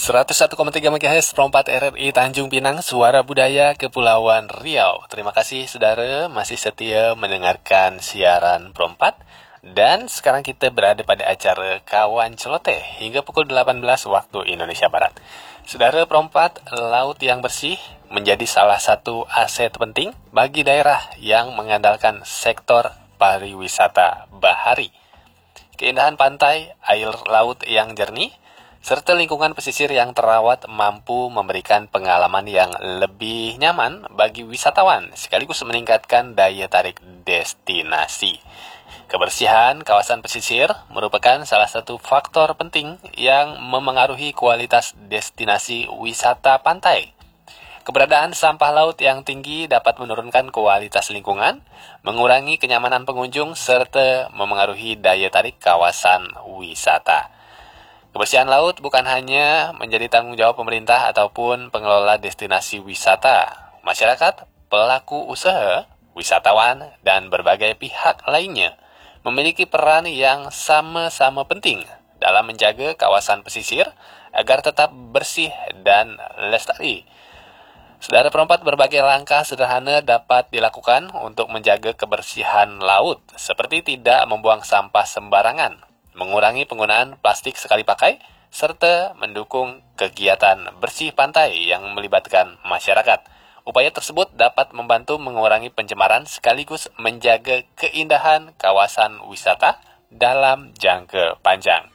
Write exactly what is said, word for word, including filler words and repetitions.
seratus satu koma tiga MHz Perompat R R I Tanjung Pinang, Suara Budaya Kepulauan Riau. Terima kasih saudara masih setia mendengarkan siaran Perompat. Dan sekarang kita berada pada acara Kawan Celoteh hingga pukul delapan belas waktu Indonesia Barat. Saudara Perompat, laut yang bersih menjadi salah satu aset penting bagi daerah yang mengandalkan sektor pariwisata bahari. Keindahan pantai, air laut yang jernih, serta lingkungan pesisir yang terawat mampu memberikan pengalaman yang lebih nyaman bagi wisatawan, sekaligus meningkatkan daya tarik destinasi. Kebersihan kawasan pesisir merupakan salah satu faktor penting yang memengaruhi kualitas destinasi wisata pantai. Keberadaan sampah laut yang tinggi dapat menurunkan kualitas lingkungan, mengurangi kenyamanan pengunjung, serta memengaruhi daya tarik kawasan wisata. Kebersihan laut bukan hanya menjadi tanggung jawab pemerintah ataupun pengelola destinasi wisata. Masyarakat, pelaku usaha, wisatawan, dan berbagai pihak lainnya memiliki peran yang sama-sama penting dalam menjaga kawasan pesisir agar tetap bersih dan lestari. Saudara Perompat, berbagai langkah sederhana dapat dilakukan untuk menjaga kebersihan laut, seperti tidak membuang sampah sembarangan, mengurangi penggunaan plastik sekali pakai, serta mendukung kegiatan bersih pantai yang melibatkan masyarakat. Upaya tersebut dapat membantu mengurangi pencemaran sekaligus menjaga keindahan kawasan wisata dalam jangka panjang.